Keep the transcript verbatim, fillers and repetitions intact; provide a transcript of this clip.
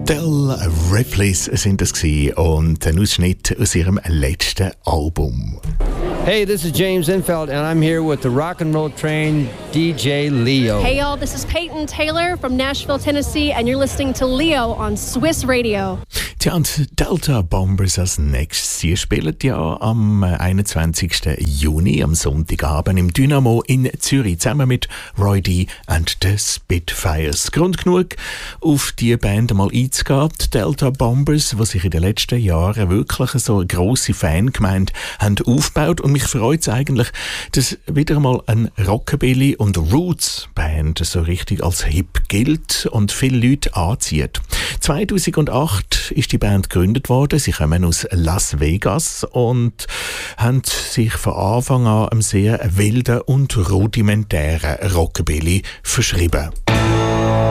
Del Ripleys sind das gewesen und ein Ausschnitt aus ihrem letzten Album. Hey, this is James Infeld and I'm here with the Rock and Roll Train D J Leo. Hey y'all, this is Peyton Taylor from Nashville, Tennessee and you're listening to Leo on Swiss Radio. Tja, und Delta Bombers als nächstes. Sie spielen ja am einundzwanzigsten Juni, am Sonntagabend im Dynamo in Zürich, zusammen mit Roy D. and the Spitfires. Grund genug, auf die Band mal einzugehen. Die Delta Bombers, die sich in den letzten Jahren wirklich so eine grosse Fangemeinde haben aufgebaut. Und mich freut es eigentlich, dass wieder mal eine Rockabilly- und Roots-Band so richtig als hip gilt und viele Leute anzieht. zweitausendacht ist die Band gegründet worden. Sie kommen aus Las Vegas und haben sich von Anfang an einem sehr wilden und rudimentären Rockabilly verschrieben.